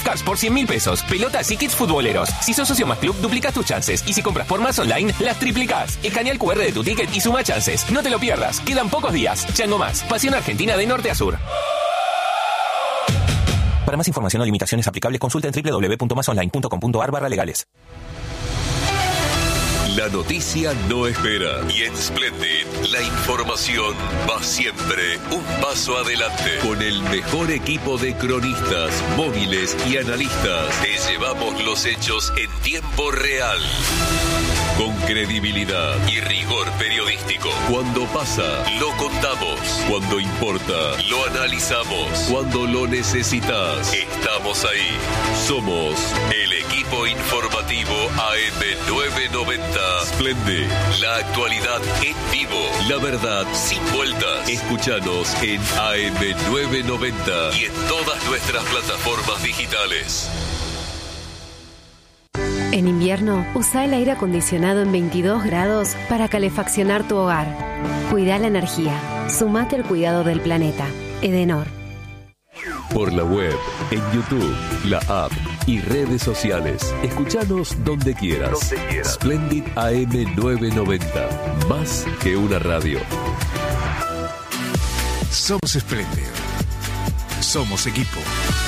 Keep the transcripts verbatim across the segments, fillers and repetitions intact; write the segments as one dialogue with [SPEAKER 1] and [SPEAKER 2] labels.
[SPEAKER 1] gift cards por cien mil pesos, pelotas y kits futboleros. Si sos socio Más Club, duplicás tus chances. Y si compras por Más Online, las triplicás. Escanea el cu erre de tu ticket y suma chances. No te lo pierdas. Quedan pocos días. Chango Más. Pasión argentina de norte a sur. Para más información o limitaciones aplicables, consulta en doble u doble u doble u punto más online punto com punto a r barra legales.
[SPEAKER 2] La noticia no espera y en Splendid la información va siempre un paso adelante. Con el mejor equipo de cronistas, móviles y analistas, te llevamos los hechos en tiempo real. Con credibilidad y rigor periodístico. Cuando pasa, lo contamos. Cuando importa, lo analizamos. Cuando lo necesitas, estamos ahí. Somos el equipo informativo A M novecientos noventa. Splendid, la actualidad en vivo. La verdad sin vueltas. Escúchanos en A M novecientos noventa y en todas nuestras plataformas digitales.
[SPEAKER 3] En invierno, usa el aire acondicionado en veintidós grados para calefaccionar tu hogar. Cuida la energía. Sumate al cuidado del planeta. Edenor.
[SPEAKER 2] Por la web, en YouTube, la app y redes sociales. Escuchanos donde quieras. Donde quieras. Splendid A M novecientos noventa. Más que una radio.
[SPEAKER 4] Somos Splendid. Somos equipo.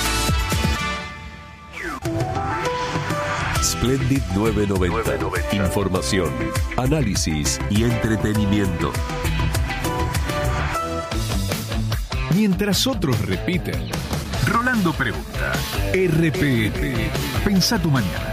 [SPEAKER 2] Splendid novecientos noventa. Información, análisis y entretenimiento.
[SPEAKER 4] Mientras otros repiten, Rolando pregunta. R P N. Pensá tu mañana.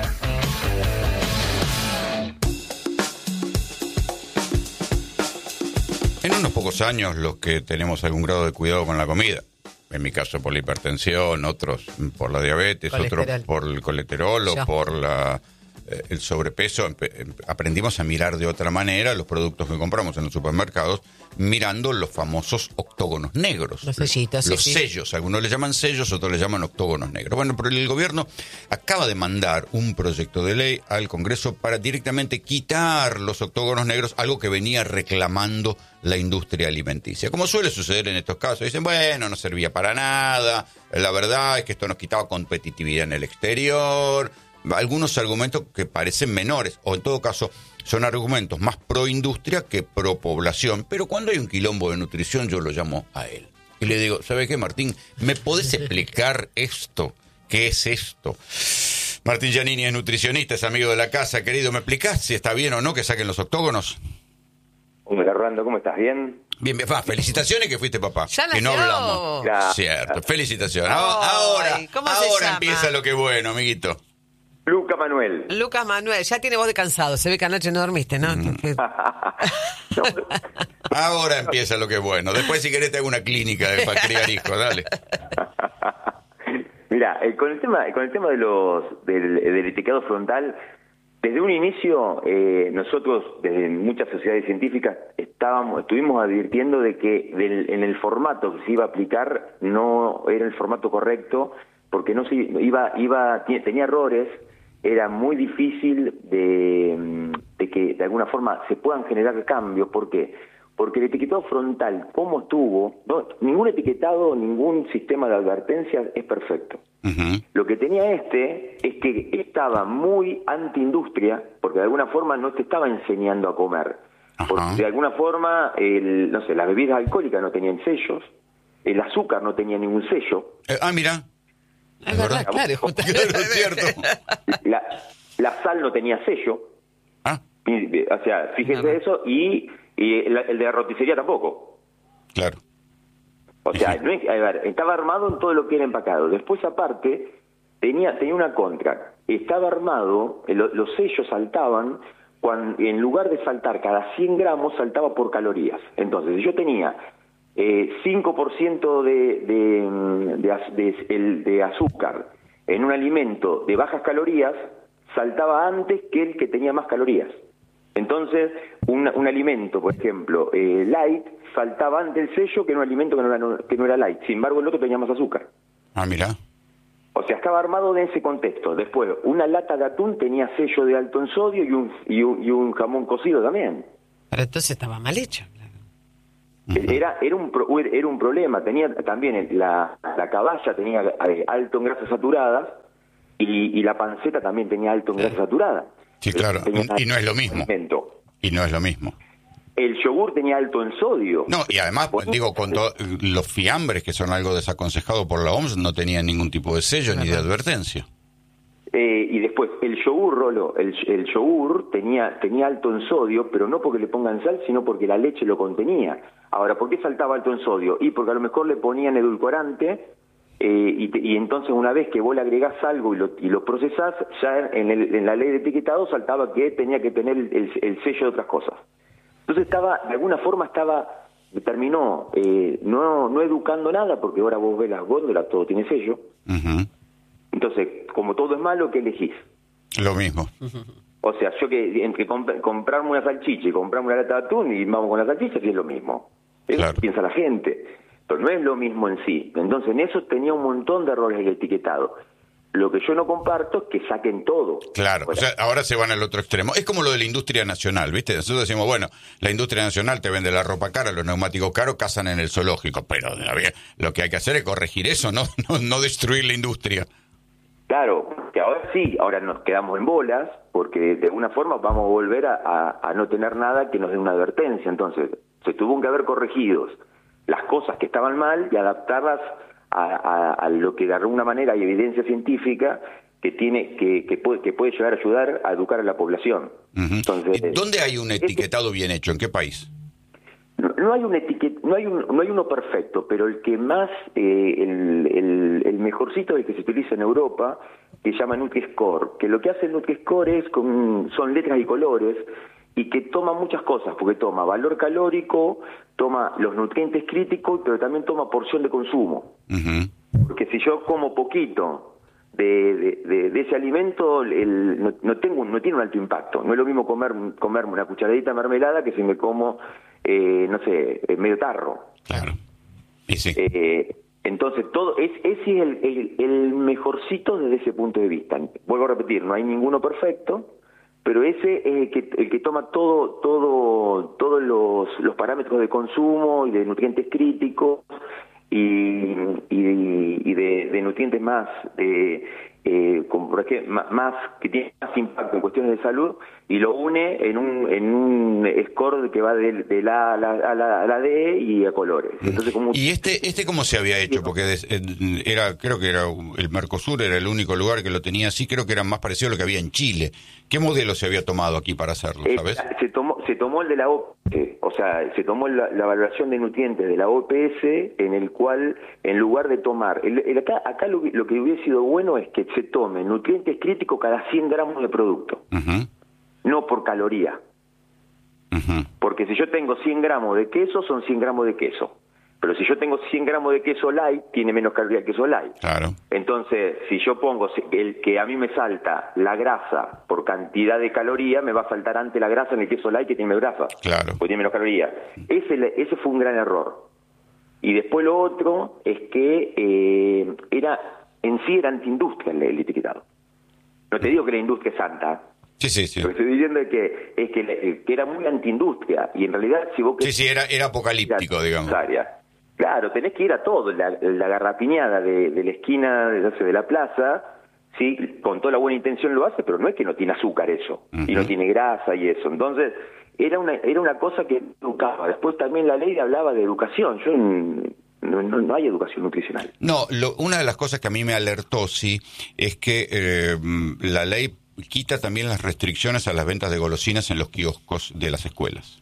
[SPEAKER 5] En unos pocos años, los que tenemos algún grado de cuidado con la comida, en mi caso por la hipertensión, otros por la diabetes, otros por el colesterol o por la, eh, el sobrepeso, aprendimos a mirar de otra manera los productos que compramos en los supermercados, mirando los famosos octógonos negros.
[SPEAKER 6] Los sellitos.
[SPEAKER 5] Los
[SPEAKER 6] sí,
[SPEAKER 5] sellos, sí. Algunos le llaman sellos, otros le llaman octógonos negros. Bueno, pero el gobierno acaba de mandar un proyecto de ley al Congreso para directamente quitar los octógonos negros, algo que venía reclamando la industria alimenticia. Como suele suceder en estos casos, dicen, bueno, no servía para nada, la verdad es que esto nos quitaba competitividad en el exterior, algunos argumentos que parecen menores, o en todo caso son argumentos más pro industria que pro población, pero cuando hay un quilombo de nutrición yo lo llamo a él. Y le digo, ¿sabe qué, Martín? ¿Me podés explicar esto? ¿Qué es esto? Martín Giannini es nutricionista, es amigo de la casa, querido, ¿me explicás si está bien o no que saquen los octógonos?
[SPEAKER 7] Hola, Rolando, ¿cómo estás? ¿Bien?
[SPEAKER 5] Bien, bien. Va, felicitaciones que fuiste papá.
[SPEAKER 6] Ya
[SPEAKER 5] que no hablamos.
[SPEAKER 7] Ya.
[SPEAKER 5] Cierto, felicitaciones.
[SPEAKER 6] Ay,
[SPEAKER 5] ahora
[SPEAKER 6] ¿cómo se
[SPEAKER 5] ahora
[SPEAKER 6] llama?
[SPEAKER 5] empieza lo que es bueno, amiguito.
[SPEAKER 7] Luca Manuel.
[SPEAKER 6] Lucas Manuel, ya tiene voz de cansado. Se ve que anoche no dormiste, ¿no?
[SPEAKER 5] Mm. Ahora empieza lo que es bueno. Después, si querés, te hago una clínica de, para criar hijos, dale.
[SPEAKER 7] Mira, eh, con el tema con el tema de los del, del etiquetado frontal, desde un inicio, eh, nosotros, desde muchas sociedades científicas, estábamos, estuvimos advirtiendo de que del, en el formato que se iba a aplicar no era el formato correcto, porque no se iba, iba tenía errores, era muy difícil de, de que de alguna forma se puedan generar cambios. ¿Por qué? Porque el etiquetado frontal, como estuvo, no, ningún etiquetado, ningún sistema de advertencias es perfecto. Uh-huh. Lo que tenía este es que estaba muy anti-industria, porque de alguna forma no te estaba enseñando a comer. Uh-huh. Porque de alguna forma, el, no sé, las bebidas alcohólicas no tenían sellos, el azúcar no tenía ningún sello.
[SPEAKER 5] Eh, ah, mira.
[SPEAKER 6] Es verdad, claro,
[SPEAKER 5] claro, es cierto.
[SPEAKER 7] La, la sal no tenía sello.
[SPEAKER 5] Ah.
[SPEAKER 7] Y, o sea, fíjese no, no. eso, y, y el, el de la roticería tampoco.
[SPEAKER 5] Claro.
[SPEAKER 7] O sea, no es, a ver, estaba armado en todo lo que era empacado. Después, aparte, tenía tenía una contra. Estaba armado, los, los sellos saltaban, cuando, en lugar de saltar cada cien gramos, saltaba por calorías. Entonces, yo tenía eh, cinco por ciento de, de, de, de, de, de azúcar en un alimento de bajas calorías, saltaba antes que el que tenía más calorías. Entonces, un, un alimento, por ejemplo, eh, light, saltaba antes el sello que en un alimento que no, era, que no era light. Sin embargo, el otro tenía más azúcar.
[SPEAKER 5] Ah, mira.
[SPEAKER 7] O sea, estaba armado en ese contexto. Después, una lata de atún tenía sello de alto en sodio y un, y un, y un jamón cocido también.
[SPEAKER 6] Pero entonces estaba mal hecho.
[SPEAKER 7] Era, era, un, era un problema. Tenía también la, la caballa, tenía eh, alto en grasas saturadas, y, y la panceta también tenía alto en grasa saturada.
[SPEAKER 5] Sí, claro, y, y no es lo mismo. Y no es lo mismo.
[SPEAKER 7] El yogur tenía alto en sodio.
[SPEAKER 5] No, y además, pues, digo, cuando los fiambres, que son algo desaconsejado por la O M S, no tenían ningún tipo de sello ni de advertencia.
[SPEAKER 7] Eh, y después, el yogur, Rolo, el, el yogur tenía, tenía alto en sodio, pero no porque le pongan sal, sino porque la leche lo contenía. Ahora, ¿por qué saltaba alto en sodio? Y porque a lo mejor le ponían edulcorante, eh, y, te, y entonces una vez que vos le agregás algo y lo, y lo procesás, ya en, el, en la ley de etiquetado saltaba que tenía que tener el, el, el sello de otras cosas. Entonces estaba, de alguna forma estaba, terminó eh, no, no educando nada, porque ahora vos ves las góndolas, todo tiene sello.
[SPEAKER 5] Uh-huh.
[SPEAKER 7] Entonces, como todo es malo, ¿qué elegís?
[SPEAKER 5] Lo mismo.
[SPEAKER 7] O sea, yo que entre comp- comprarme una salchicha y comprarme una lata de atún y vamos con la salchicha, sí es lo mismo. Eso
[SPEAKER 5] claro.
[SPEAKER 7] piensa la gente, pero no es lo mismo en sí. Entonces, en eso tenía un montón de errores en el etiquetado. Lo que yo no comparto es que saquen todo.
[SPEAKER 5] Claro, o sea, ahora se van al otro extremo. Es como lo de la industria nacional, ¿viste? Nosotros decimos, bueno, la industria nacional te vende la ropa cara, los neumáticos caros, cazan en el zoológico. Pero lo que hay que hacer es corregir eso, no, no, no destruir la industria.
[SPEAKER 7] Claro, que ahora sí, ahora nos quedamos en bolas, porque de alguna forma vamos a volver a, a, a no tener nada que nos dé una advertencia. Entonces, se tuvo que haber corregidos las cosas que estaban mal y adaptarlas a, a, a lo que de alguna manera hay evidencia científica que tiene que, que, puede, que puede llegar a ayudar a educar a la población.
[SPEAKER 5] Uh-huh.
[SPEAKER 7] Entonces,
[SPEAKER 5] ¿dónde hay un etiquetado bien hecho? ¿En qué país?
[SPEAKER 7] No, no hay un etiquet, no hay un, no hay uno perfecto, pero el que más, eh, el, el, el mejorcito es el que se utiliza en Europa, que se llama Nutri-Score, que lo que hace el Nutri-Score es con, son letras y colores, y que toma muchas cosas, porque toma valor calórico, toma los nutrientes críticos, pero también toma porción de consumo.
[SPEAKER 5] Uh-huh.
[SPEAKER 7] Porque si yo como poquito de, de, de, de ese alimento, el, no, no tengo no tiene un alto impacto. No es lo mismo comer comerme una cucharadita de mermelada que si me como, eh, no sé, medio tarro.
[SPEAKER 5] Claro. Y sí.
[SPEAKER 7] Eh, entonces, todo es, ese es el, el, el mejorcito desde ese punto de vista. Vuelvo a repetir, no hay ninguno perfecto, pero ese es el que, el que toma todo, todo, todos los, los parámetros de consumo y de nutrientes críticos y, y, y de, de nutrientes más, eh, eh, como por ejemplo, más, más que tienen más impacto en cuestiones de salud, y lo une en un en un score que va de, de la a la, a la a la D y a colores. Entonces, como...
[SPEAKER 5] ¿Y este este cómo se había hecho? Porque des, era creo que era el Mercosur, era el único lugar que lo tenía así, creo que era más parecido a lo que había en Chile. ¿Qué modelo se había tomado aquí para hacerlo, sabes?
[SPEAKER 7] Eh, se tomó se tomó el de la O P S, o sea, se tomó la, la valoración de nutrientes de la O P S, en el cual, en lugar de tomar, el, el acá acá lo, lo que hubiera sido bueno es que se tome nutrientes críticos cada cien gramos de producto.
[SPEAKER 5] Uh-huh.
[SPEAKER 7] No por caloría.
[SPEAKER 5] Uh-huh.
[SPEAKER 7] Porque si yo tengo cien gramos de queso, son cien gramos de queso. Pero si yo tengo cien gramos de queso light, tiene menos caloría el queso light.
[SPEAKER 5] Claro.
[SPEAKER 7] Entonces, si yo pongo el que a mí me salta la grasa por cantidad de caloría, me va a saltar antes la grasa en el queso light que tiene menos grasa.
[SPEAKER 5] Claro.
[SPEAKER 7] Porque tiene menos caloría. Ese, ese fue un gran error. Y después lo otro es que eh, era en sí era antiindustria el, el etiquetado. No te digo que la industria es santa.
[SPEAKER 5] Sí, sí, sí.
[SPEAKER 7] Lo que estoy diciendo es que, es que, que era muy antiindustria. Y en realidad, si vos...
[SPEAKER 5] Sí, sí, era, era apocalíptico, digamos.
[SPEAKER 7] Claro, tenés que ir a todo. La, la garrapiñada de, de la esquina de, no sé, de la plaza, sí, con toda la buena intención lo hace, pero no es que no tiene azúcar eso. Uh-huh. Y no tiene grasa y eso. Entonces, era una, era una cosa que educaba. Después también la ley hablaba de educación. Yo... No, no, no hay educación nutricional.
[SPEAKER 5] No, lo, una de las cosas que a mí me alertó, sí, es que eh, la ley quita también las restricciones a las ventas de golosinas en los kioscos de las escuelas.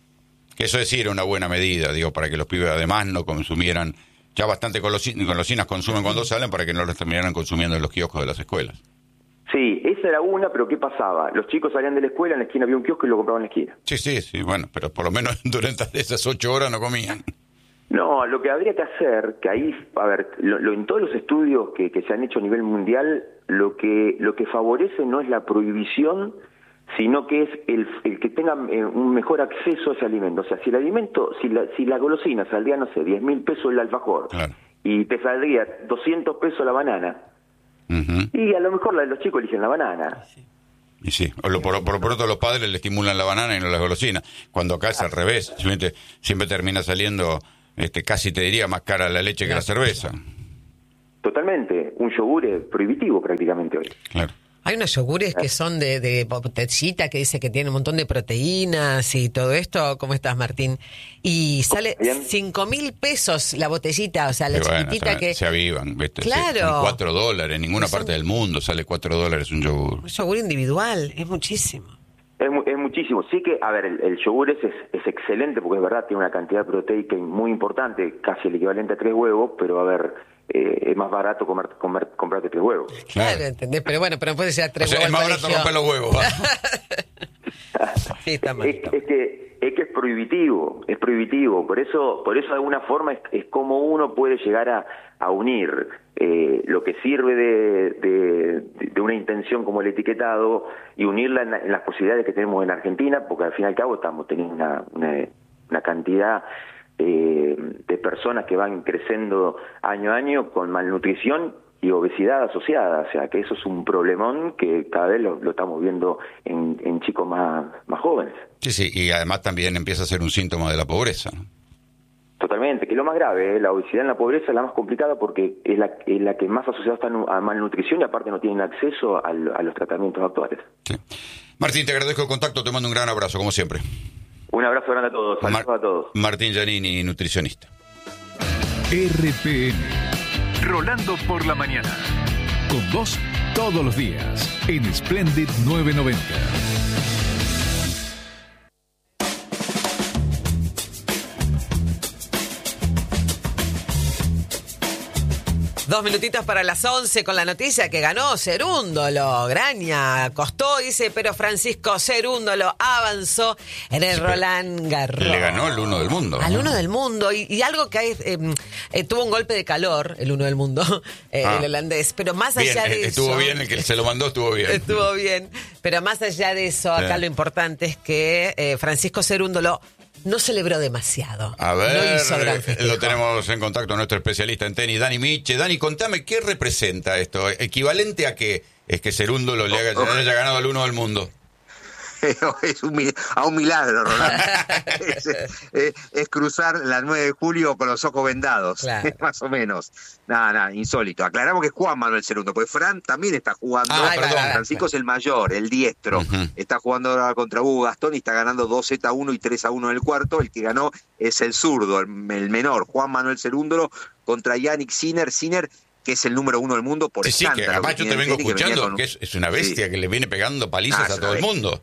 [SPEAKER 5] Que eso es decir, una buena medida, digo, para que los pibes además no consumieran, ya bastante golosinas, golosinas consumen cuando salen, para que no las terminaran consumiendo en los kioscos de las escuelas.
[SPEAKER 7] Sí, esa era una, pero ¿qué pasaba? Los chicos salían de la escuela, en la esquina había un kiosco y lo compraban en la esquina.
[SPEAKER 5] Sí, sí, sí, bueno, pero por lo menos durante esas ocho horas no comían.
[SPEAKER 7] No, lo que habría que hacer, que ahí, a ver, lo, lo, en todos los estudios que, que se han hecho a nivel mundial, lo que lo que favorece no es la prohibición, sino que es el, el que tengan eh, un mejor acceso a ese alimento. O sea, si el alimento, si la, si la golosina saldría, no sé, diez mil pesos el alfajor,
[SPEAKER 5] claro,
[SPEAKER 7] y te saldría doscientos pesos la banana,
[SPEAKER 5] uh-huh,
[SPEAKER 7] y a lo mejor la, los chicos eligen la banana.
[SPEAKER 5] Sí. Y sí, o lo, por, por pronto los padres le estimulan la banana y no las golosinas, cuando acá es al revés, siempre, siempre termina saliendo... Este, casi te diría más cara la leche que la cerveza.
[SPEAKER 7] totalmente. Un yogur es prohibitivo prácticamente hoy.
[SPEAKER 5] Claro.
[SPEAKER 6] Hay unos yogures que son de, de botellita, que dice que tiene un montón de proteínas y todo esto. ¿Cómo estás, Martín? Y sale
[SPEAKER 7] Bien.
[SPEAKER 6] cinco mil pesos la botellita, o sea, la
[SPEAKER 5] Y bueno,
[SPEAKER 6] chiquitita
[SPEAKER 5] se,
[SPEAKER 6] que...
[SPEAKER 5] se avivan, ¿viste?
[SPEAKER 6] Claro.
[SPEAKER 5] Sí, con cuatro dólares, en ninguna
[SPEAKER 6] Son-
[SPEAKER 5] parte del mundo sale cuatro dólares un yogur.
[SPEAKER 6] Un yogur individual, es muchísimo.
[SPEAKER 7] Es, mu- es muchísimo. Sí que, a ver, el, el yogur es, es, es excelente porque es verdad, tiene una cantidad proteica muy importante, casi el equivalente a tres huevos, pero a ver, eh, es más barato comer, comer comprarte tres huevos.
[SPEAKER 6] Claro, ¿entendés? Pero bueno, pero no puede ser
[SPEAKER 5] O
[SPEAKER 6] tres
[SPEAKER 5] sea, es
[SPEAKER 6] huevos
[SPEAKER 5] más
[SPEAKER 6] al
[SPEAKER 5] barato
[SPEAKER 6] colegio.
[SPEAKER 5] romper los huevos. ¿va?
[SPEAKER 6] Sí, está mal.
[SPEAKER 7] Es, es que es que es prohibitivo, es prohibitivo. Por eso, por eso de alguna forma es, es como uno puede llegar a, a unir eh, lo que sirve de, de, de una intención como el etiquetado y unirla en, la- en las posibilidades que tenemos en Argentina, porque al fin y al cabo estamos teniendo una, una, una cantidad eh, de personas que van creciendo año a año con malnutrición y obesidad asociada, o sea que eso es un problemón que cada vez lo, lo estamos viendo en, en chicos más, más jóvenes.
[SPEAKER 5] Sí, sí, y además también empieza a ser un síntoma de la pobreza, ¿no?
[SPEAKER 7] Totalmente, que es lo más grave, ¿eh? La obesidad en la pobreza es la más complicada porque es la, es la que más asociada está a malnutrición y aparte no tienen acceso al, a los tratamientos actuales.
[SPEAKER 5] Sí. Martín, te agradezco el contacto, te mando un gran abrazo, como siempre.
[SPEAKER 7] Un abrazo grande a todos, saludos
[SPEAKER 5] Mar-
[SPEAKER 7] a todos.
[SPEAKER 5] Martín Giannini, nutricionista.
[SPEAKER 4] R P M. Rolando por la mañana. Con vos todos los días en Splendid nueve noventa.
[SPEAKER 6] Dos minutitos para las once con la noticia que ganó Cerúndolo. Graña costó, dice, pero Francisco Cerúndolo avanzó en el
[SPEAKER 5] Sí, pero
[SPEAKER 6] Roland Garros.
[SPEAKER 5] le ganó al uno del mundo,
[SPEAKER 6] Al
[SPEAKER 5] ¿no?
[SPEAKER 6] uno del mundo. Y, y algo que eh, eh, tuvo un golpe de calor, el uno del mundo, eh,
[SPEAKER 5] Ah.
[SPEAKER 6] el holandés. Pero más
[SPEAKER 5] Bien,
[SPEAKER 6] allá de
[SPEAKER 5] eh,
[SPEAKER 6] eso...
[SPEAKER 5] estuvo bien, el que se lo mandó estuvo bien.
[SPEAKER 6] Estuvo bien. Pero más allá de eso, acá
[SPEAKER 5] Sí.
[SPEAKER 6] lo importante es que eh, Francisco Cerúndolo no celebró demasiado.
[SPEAKER 5] A ver,
[SPEAKER 6] no hizo gran
[SPEAKER 5] eh,
[SPEAKER 6] festejo.
[SPEAKER 5] lo tenemos en contacto nuestro especialista en tenis, Dani Miche. Dani, contame, ¿qué representa esto? ¿Equivalente a que es que Cerúndolo le haya, le haya ganado al uno del mundo?
[SPEAKER 8] Es un, mi- a un milagro, Rolando. es, es- es cruzar la nueve de julio con los ojos vendados,
[SPEAKER 6] Claro.
[SPEAKER 8] más o menos. Nada, nada, insólito. Aclaramos que es Juan Manuel Cerúndolo, porque Fran también está jugando.
[SPEAKER 5] Ah,
[SPEAKER 6] perdón.
[SPEAKER 8] Francisco es el mayor, el diestro.
[SPEAKER 5] Ujú.
[SPEAKER 8] Está jugando ahora contra Hugo Gastón y está ganando dos sets a uno y tres a uno en el cuarto. El que ganó es el zurdo, el, el menor, Juan Manuel Cerúndolo, contra Yannick Sinner. Sinner, que es el número uno del mundo por
[SPEAKER 5] Sí, sí, que
[SPEAKER 8] escándalo.
[SPEAKER 5] además yo
[SPEAKER 8] tiene
[SPEAKER 5] te
[SPEAKER 8] el
[SPEAKER 5] vengo
[SPEAKER 8] tenis, que venía
[SPEAKER 5] escuchando
[SPEAKER 8] con-
[SPEAKER 5] que es, es una bestia
[SPEAKER 8] Sí.
[SPEAKER 5] que le viene pegando palizas
[SPEAKER 8] Ah,
[SPEAKER 5] a
[SPEAKER 8] es
[SPEAKER 5] todo
[SPEAKER 8] una
[SPEAKER 5] el
[SPEAKER 8] bestia.
[SPEAKER 5] mundo.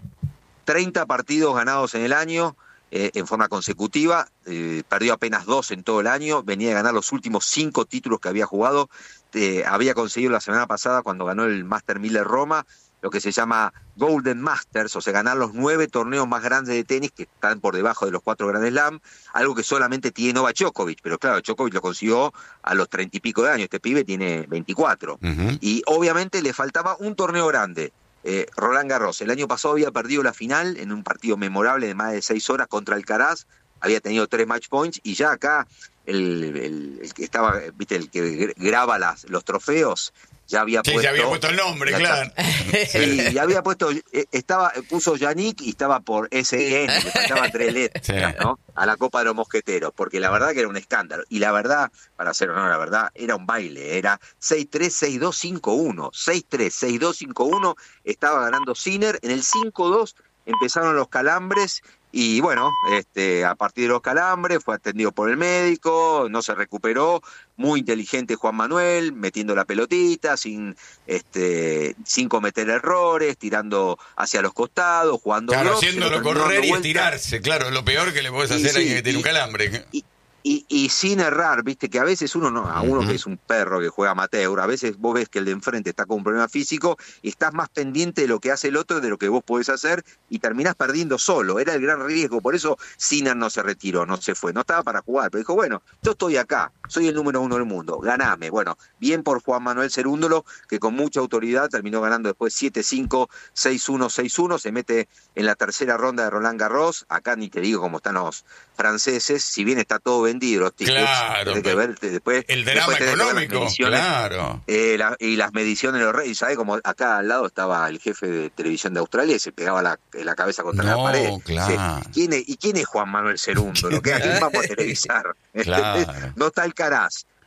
[SPEAKER 8] treinta partidos ganados en el año, eh, en forma consecutiva, eh, perdió apenas dos en todo el año, venía de ganar los últimos cinco títulos que había jugado, eh, había conseguido la semana pasada cuando ganó el Master mil de Roma, lo que se llama Golden Masters, o sea, ganar los nueve torneos más grandes de tenis que están por debajo de los cuatro Grand Slam, algo que solamente tiene Novak Djokovic, pero claro, Djokovic lo consiguió a los treinta y pico de años, este pibe tiene veinticuatro,
[SPEAKER 5] Ujú.
[SPEAKER 8] y obviamente le faltaba un torneo grande. Eh, Roland Garros, el año pasado había perdido la final en un partido memorable de más de seis horas contra Alcaraz, había tenido tres match points y ya acá el, el- el que estaba, viste, el que graba las, los trofeos, ya había
[SPEAKER 5] Sí,
[SPEAKER 8] puesto...
[SPEAKER 5] se había puesto el nombre,
[SPEAKER 8] la-
[SPEAKER 5] claro.
[SPEAKER 8] Sí, y había puesto, eh, estaba, puso Yannick y estaba por S E N, le faltaban tres letras,
[SPEAKER 5] Sí.
[SPEAKER 8] ¿no? A la Copa de los Mosqueteros, porque la verdad que era un escándalo. Y la verdad, para ser honor, la verdad, era un baile, era seis tres, seis dos, cinco uno, seis tres, seis dos, cinco uno, estaba ganando Sinner, en el cinco dos empezaron los calambres. Y bueno, este, a partir de los calambres fue atendido por el médico, no se recuperó, muy inteligente Juan Manuel, metiendo la pelotita, sin este, sin cometer errores, tirando hacia los costados, jugando
[SPEAKER 5] Claro,
[SPEAKER 8] drops, se lo
[SPEAKER 5] haciéndolo
[SPEAKER 8] terminó
[SPEAKER 5] correr
[SPEAKER 8] dando
[SPEAKER 5] y
[SPEAKER 8] vuelta.
[SPEAKER 5] estirarse, claro, lo peor que le podés
[SPEAKER 8] Y
[SPEAKER 5] hacer a
[SPEAKER 8] sí,
[SPEAKER 5] alguien que tiene
[SPEAKER 8] y-
[SPEAKER 5] un calambre.
[SPEAKER 8] Y, y, y sin errar, viste, que a veces uno no, a uno
[SPEAKER 5] Ujú.
[SPEAKER 8] que es un perro que juega amateur, a veces vos ves que el de enfrente está con un problema físico y estás más pendiente de lo que hace el otro de lo que vos podés hacer y terminás perdiendo solo. Era el gran riesgo, por eso Sinner no se retiró, no se fue, no estaba para jugar, pero dijo, bueno, yo estoy acá, soy el número uno del mundo, ganame. Bueno, bien por Juan Manuel Cerúndolo, que con mucha autoridad terminó ganando después siete cinco, seis uno, seis uno, se mete en la tercera ronda de Roland Garros. Acá ni te digo cómo están los franceses, si bien está todo vendido, los tickets,
[SPEAKER 5] Claro,
[SPEAKER 8] tenés que
[SPEAKER 5] pero
[SPEAKER 8] ver, te- después,
[SPEAKER 5] El drama
[SPEAKER 8] después tenés que ver las
[SPEAKER 5] económico,
[SPEAKER 8] mediciones,
[SPEAKER 5] claro.
[SPEAKER 8] eh, la- y las mediciones de los reyes, ¿sabes? Como acá al lado estaba el jefe de televisión de Australia y se pegaba la, la cabeza contra
[SPEAKER 5] No,
[SPEAKER 8] la pared.
[SPEAKER 5] claro.
[SPEAKER 8] Sí. ¿Quién es, ¿Y quién es Juan Manuel Cerúndolo? ¿Qué- ¿A quién vamos a televisar?
[SPEAKER 5] Claro.
[SPEAKER 8] No está Alcaraz,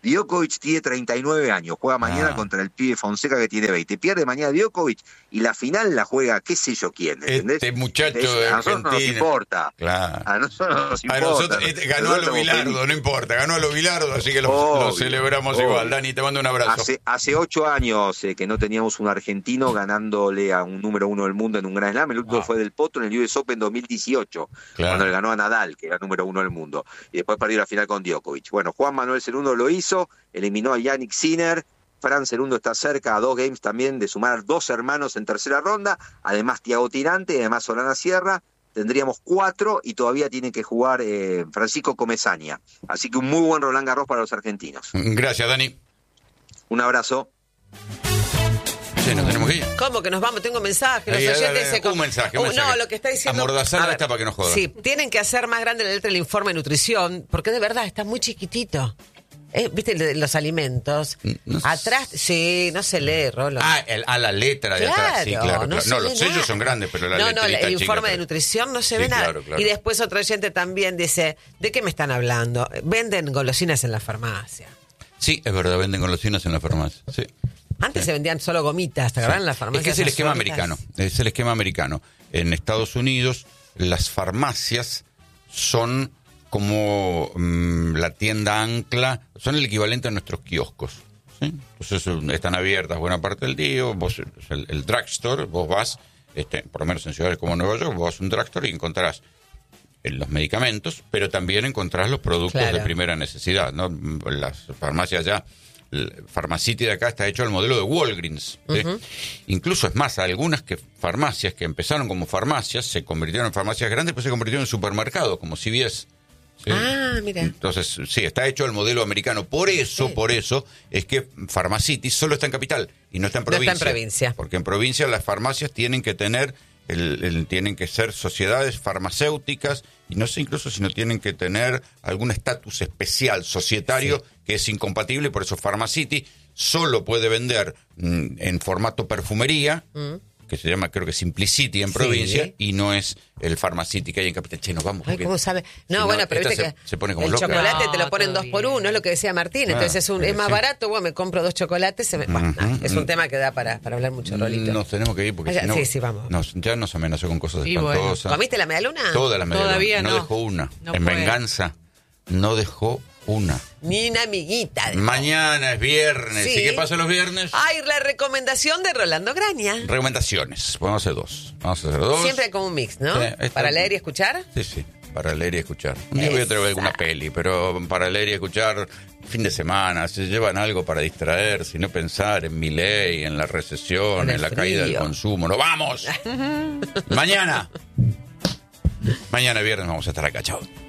[SPEAKER 8] Djokovic tiene treinta y nueve años, juega mañana
[SPEAKER 5] Ah.
[SPEAKER 8] contra el pibe Fonseca que tiene veinte. Pierde mañana Djokovic y la final la juega qué sé yo quién, ¿entendés?
[SPEAKER 5] Este muchacho
[SPEAKER 8] Es-
[SPEAKER 5] de
[SPEAKER 8] a nosotros no nos
[SPEAKER 5] Argentina.
[SPEAKER 8] importa.
[SPEAKER 5] Claro.
[SPEAKER 8] A nosotros no nos
[SPEAKER 5] A
[SPEAKER 8] importa.
[SPEAKER 5] nosotros, este, ganó a lo
[SPEAKER 8] Nosotros
[SPEAKER 5] Bilardo,
[SPEAKER 8] estamos
[SPEAKER 5] no importa, ganó a lo Bilardo, así que lo,
[SPEAKER 8] Obvio,
[SPEAKER 5] lo celebramos
[SPEAKER 8] obvio.
[SPEAKER 5] igual. Dani, te mando un abrazo.
[SPEAKER 8] Hace, hace ocho años eh, que no teníamos un argentino ganándole a un número uno del mundo en un Grand Slam. El último
[SPEAKER 5] Wow.
[SPEAKER 8] fue del Potro en el U S Open dos mil dieciocho,
[SPEAKER 5] Claro.
[SPEAKER 8] cuando le ganó a Nadal, que era número uno del mundo. Y después perdió la final con Djokovic. Bueno, Juan Manuel Cerundo lo hizo, eliminó a Yannick Sinner. Fran Cerundo está cerca a dos games también de sumar dos hermanos en tercera ronda. Además, Tiago Tirante y además Solana Sierra. Tendríamos cuatro y todavía tiene que jugar eh, Francisco Comesaña. Así que un muy buen Roland Garros para los argentinos.
[SPEAKER 5] Gracias, Dani.
[SPEAKER 8] Un abrazo.
[SPEAKER 5] Sí, nos tenemos que ir.
[SPEAKER 6] ¿Cómo que nos vamos? Tengo mensajes. Los
[SPEAKER 5] Ahí, ahí,
[SPEAKER 6] oyentes
[SPEAKER 5] ahí,
[SPEAKER 6] se
[SPEAKER 5] un
[SPEAKER 6] con-
[SPEAKER 5] mensaje, un
[SPEAKER 6] Uh,
[SPEAKER 5] mensaje.
[SPEAKER 6] No, lo que está diciendo.
[SPEAKER 5] Amordazar
[SPEAKER 6] A
[SPEAKER 5] la
[SPEAKER 6] ver,
[SPEAKER 5] tapa que no joda.
[SPEAKER 6] Sí, tienen que hacer más grande la letra del informe de nutrición, porque de verdad está muy chiquitito. Eh, ¿Viste el de los alimentos?
[SPEAKER 5] No sé.
[SPEAKER 6] Atrás, sí, no se lee, Rolo.
[SPEAKER 5] Ah, el- a la letra de atrás, sí, claro. claro.
[SPEAKER 6] se
[SPEAKER 5] No,
[SPEAKER 6] ve
[SPEAKER 5] los sellos
[SPEAKER 6] nada.
[SPEAKER 5] son grandes, pero la
[SPEAKER 6] No, no,
[SPEAKER 5] letrita
[SPEAKER 6] el
[SPEAKER 5] chica,
[SPEAKER 6] informe de
[SPEAKER 5] pero-
[SPEAKER 6] nutrición no se
[SPEAKER 5] Sí,
[SPEAKER 6] ve nada.
[SPEAKER 5] claro, claro.
[SPEAKER 6] Y después otro oyente también dice, ¿de qué me están hablando? Venden golosinas en la farmacia.
[SPEAKER 5] Sí, es verdad, venden golosinas en la farmacia. Sí.
[SPEAKER 6] Antes se vendían solo gomitas, ¿te acuerdas? En la farmacia.
[SPEAKER 5] Es que es el esquema americano. Es el esquema americano. En Estados Unidos, las farmacias son como mm, la tienda ancla, son el equivalente a nuestros kioscos. ¿sí? Entonces eh, están abiertas buena parte del día. Vos, el, el drugstore, vos vas, este, por lo menos en ciudades como Nueva York, vos vas a un drugstore y encontrarás eh, los medicamentos, pero también encontrarás los productos
[SPEAKER 6] Claro.
[SPEAKER 5] de primera necesidad. ¿no? Las farmacias ya. El Pharmacity de acá está hecho al modelo de Walgreens. ¿sí?
[SPEAKER 6] Ujú.
[SPEAKER 5] Incluso es más, algunas que farmacias que empezaron como farmacias se convirtieron en farmacias grandes, pues se convirtieron en supermercados, como C V S. ¿sí?
[SPEAKER 6] Ah, mira.
[SPEAKER 5] Entonces, sí, está hecho al modelo americano. Por eso,
[SPEAKER 6] Sí.
[SPEAKER 5] por eso, es que Pharmacity solo está en capital y no está en
[SPEAKER 6] No está en
[SPEAKER 5] provincia.
[SPEAKER 6] provincia.
[SPEAKER 5] Porque en provincia las farmacias tienen que tener, el, el- tienen que ser sociedades farmacéuticas y no sé incluso si no tienen que tener algún estatus especial societario que es incompatible, por eso Pharmacity solo puede vender mm, en formato perfumería, que se llama creo que Simplicity en
[SPEAKER 6] Sí.
[SPEAKER 5] provincia, y no es el Pharmacity que hay en capital. Che, nos vamos.
[SPEAKER 6] Ay,
[SPEAKER 5] porque-
[SPEAKER 6] ¿cómo sabe?
[SPEAKER 5] si
[SPEAKER 6] No, bueno, pero
[SPEAKER 5] esta
[SPEAKER 6] viste
[SPEAKER 5] se,
[SPEAKER 6] que
[SPEAKER 5] se pone como
[SPEAKER 6] el
[SPEAKER 5] loca.
[SPEAKER 6] chocolate
[SPEAKER 9] No,
[SPEAKER 6] te lo ponen
[SPEAKER 9] todo
[SPEAKER 6] dos por
[SPEAKER 9] bien.
[SPEAKER 6] uno, es lo que decía Martín.
[SPEAKER 5] Ah,
[SPEAKER 6] Entonces es, un,
[SPEAKER 5] eh,
[SPEAKER 6] es más
[SPEAKER 5] sí.
[SPEAKER 6] barato, bueno, me compro dos chocolates. Se me, bueno,
[SPEAKER 5] Ujú,
[SPEAKER 6] nada, es un
[SPEAKER 5] ujú.
[SPEAKER 6] tema que da para, para hablar mucho, Rolito.
[SPEAKER 5] Nos tenemos que ir porque
[SPEAKER 6] Vaya,
[SPEAKER 5] si no,
[SPEAKER 6] sí, sí, vamos.
[SPEAKER 5] Nos, ya nos amenazó con cosas
[SPEAKER 9] Y bueno.
[SPEAKER 5] espantosas.
[SPEAKER 6] ¿Comiste la medialuna?
[SPEAKER 5] Todas las medialunas.
[SPEAKER 9] Todavía
[SPEAKER 5] no.
[SPEAKER 9] no.
[SPEAKER 5] dejó una.
[SPEAKER 9] No
[SPEAKER 5] en
[SPEAKER 9] puede.
[SPEAKER 5] venganza, no dejó una.
[SPEAKER 6] Ni una amiguita. dejó.
[SPEAKER 5] Mañana es viernes.
[SPEAKER 6] Sí.
[SPEAKER 5] ¿Y qué pasa los viernes?
[SPEAKER 6] Ay, la recomendación de Rolando Graña.
[SPEAKER 5] Recomendaciones. Vamos a hacer dos. Vamos a hacer dos.
[SPEAKER 6] Siempre hay como un mix, ¿no?
[SPEAKER 5] Sí, está-
[SPEAKER 6] Para leer y escuchar.
[SPEAKER 5] Sí, sí. Para leer y escuchar. Un día voy a traer
[SPEAKER 6] Esa.
[SPEAKER 5] alguna peli, pero para leer y escuchar fin de semana. Se llevan algo para distraerse y no pensar en Milei, en la recesión,
[SPEAKER 6] En
[SPEAKER 5] en,
[SPEAKER 6] el
[SPEAKER 5] la caída del
[SPEAKER 6] frío.
[SPEAKER 5] consumo. ¡No vamos! Mañana. Mañana viernes vamos a estar acá. Chao.